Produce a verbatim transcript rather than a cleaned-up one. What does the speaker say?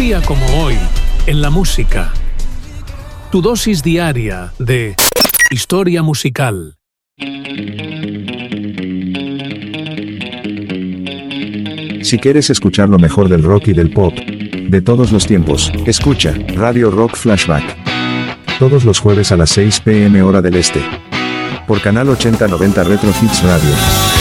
día como hoy, en la música. Tu dosis diaria de historia musical. Si quieres escuchar lo mejor del rock y del pop de todos los tiempos, escucha Radio Rock Flashback. Todos los jueves a las seis p m hora del este. Por Canal ochenta noventa Retro Hits Radio.